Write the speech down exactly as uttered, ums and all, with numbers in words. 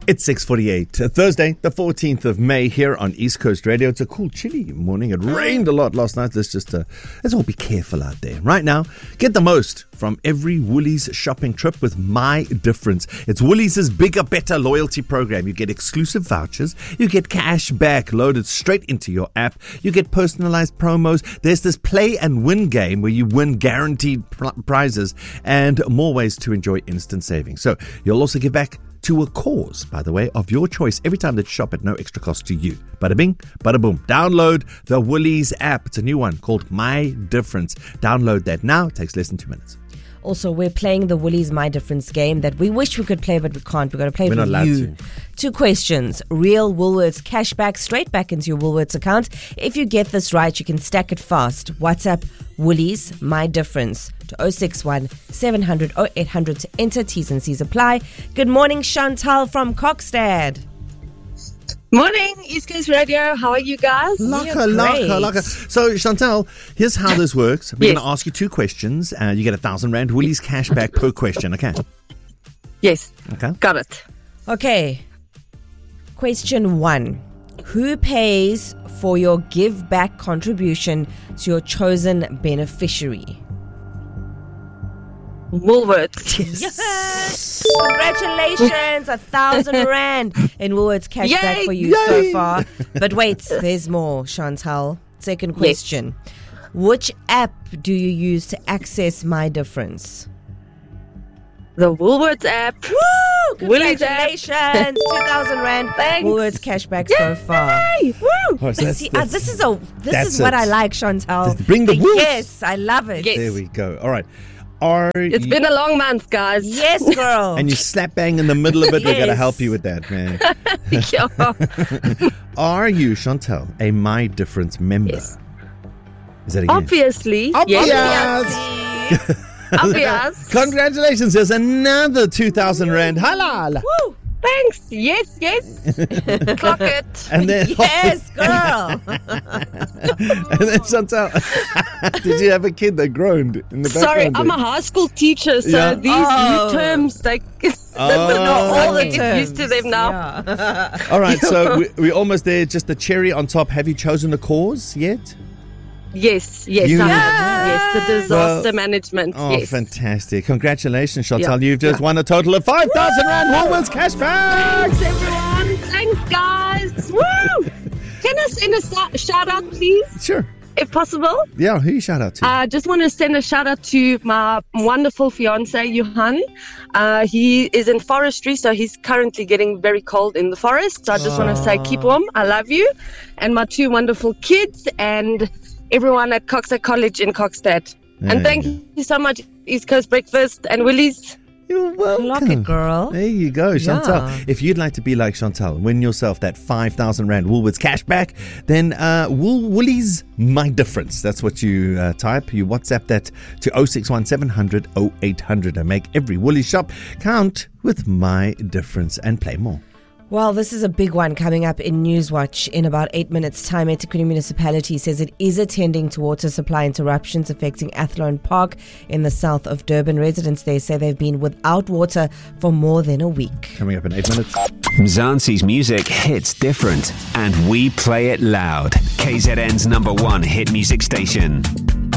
It's six forty-eight, uh, Thursday, the fourteenth of May here on East Coast Radio. It's a cool, chilly morning. It rained a lot last night. Let's just, uh, let's all be careful out there. Right now, get the most from every Woolies shopping trip with My Difference. It's Woolies' bigger, better loyalty program. You get exclusive vouchers. You get cash back loaded straight into your app. You get personalized promos. There's this play and win game where you win guaranteed pr- prizes and more ways to enjoy instant savings. So you'll also give back to a cause, by the way, of your choice every time that you shop at no extra cost to you. Bada bing, bada boom. Download the Woolies app. It's a new one called My Difference. Download that now. It takes less than two minutes. Also, we're playing the Woolies My Difference game that we wish we could play, but we can't. We've got to play We're with not allowed you. to. Two questions. Real Woolworths cashback straight back into your Woolworths account. If you get this right, you can stack it fast. WhatsApp Woolies My Difference to oh six one, seven hundred, oh eight hundred to enter. T's and C's apply. Good morning, Chantal from Kokstad. Morning, East Coast Radio. How are you guys? Laka, You're laka, great. laka. So, Chantal, here's how this works. We're Yes. going to ask you two questions. Uh, you get a thousand rand Woolies cash back per question, okay? Yes, Okay. got it. Okay. Question one. Who pays for your give back contribution to your chosen beneficiary? Woolworths. Yes! Congratulations! A thousand rand in Woolworths cashback Yay! for you Yay! so far. But wait, there's more, Chantal. Second question. Which app do you use to access My Difference? The Woolworths app. Woo! Woolies app. Congratulations! two thousand rand Thanks. Woolworths cashback so far. Yay! Woo! Oh, so that's- See, uh, that's- this is a this that's is what it. I like, Chantal. Bring the woos. Yes, I love it. Yes. There we go. All right. Are It's you, been a long month, guys. Yes, girl. and you slap bang in the middle of it. We're going to Yes. help you with that, man. Yeah. Are you, Chantal, a My Difference member? Yes. Is that a yes? Obviously. Obvious. Yes. Obvious. Congratulations. There's another two thousand rand. Halal. Woo! Thanks. Yes, yes. Clock it. And then, Yes, girl. and then Chantal, did you have a kid that groaned in the Sorry, background? I'm a high school teacher, so Yeah. these Oh. new terms, like, Oh. All the Get terms. used to them now. Yeah. All right, so we, we're almost there. Just the cherry on top. Have you chosen a cause yet? Yes, yes, You- I have. Yes, the disaster Well, management. Oh, yes. Congratulations, Congratulations, Chantal. Yeah. You've just won a total of five thousand rand Woolworths cashback. Thanks, everyone. Thanks, guys. Woo! Can I send a sa- shout out, please, Sure. if possible? Yeah, who you shout out to? I uh, just want to send a shout out to my wonderful fiance, Johan. Uh, he is in forestry, so he's currently getting very cold in the forest. So I just want to say, keep warm. I love you. And my two wonderful kids and everyone at Kokstad College in Kokstad. There And thank you you so much, East Coast Breakfast and Woolies. You're welcome. Clock it, girl. There you go, Chantal. Yeah. If you'd like to be like Chantal, win yourself that five thousand rand Woolworths cashback, then uh, Wool Woolies My Difference. That's what you uh, type. You WhatsApp that to oh six one, seven hundred, oh eight hundred and make every Woolies shop count with My Difference and play more. Well, this is a big one coming up in Newswatch in about eight minutes' time. eThekwini Municipality says it is attending to water supply interruptions affecting Athlone Park in the south of Durban. Residents there say they've been without water for more than a week. Coming up in eight minutes. Mzansi's music hits different, and we play it loud. K Z N's number one hit music station.